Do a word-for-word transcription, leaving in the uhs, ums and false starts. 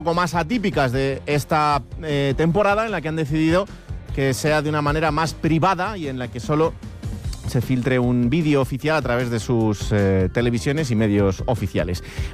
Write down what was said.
poco más atípicas de esta eh, temporada, en la que han decidido que sea de una manera más privada y en la que solo se filtre un vídeo oficial a través de sus eh, televisiones y medios oficiales.